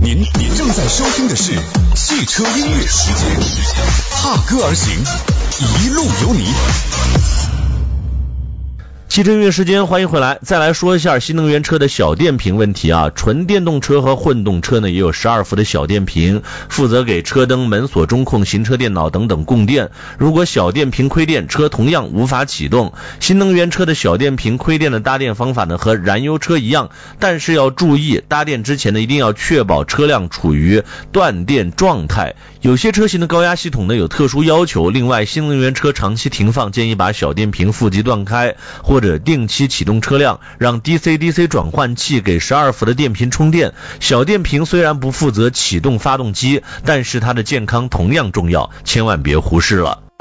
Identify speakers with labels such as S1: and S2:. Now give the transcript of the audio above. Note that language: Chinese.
S1: 您正在收听的是汽车音乐时间，踏歌而行，一路有你。
S2: 汽车音乐时间，欢迎回来。再来说一下新能源车的小电瓶问题啊。纯电动车和混动车呢也有12伏的小电瓶，负责给车灯、门锁、中控、行车电脑等等供电。如果小电瓶亏电，车同样无法启动。新能源车的小电瓶亏电的搭电方法呢和燃油车一样，但是要注意，搭电之前呢一定要确保车辆处于断电状态。有些车型的高压系统呢有特殊要求，另外新能源车长期停放，建议把小电瓶负极断开，或者定期启动车辆，让 DC-DC 转换器给12伏的电瓶充电。小电瓶虽然不负责启动发动机，但是它的健康同样重要，千万别忽视了。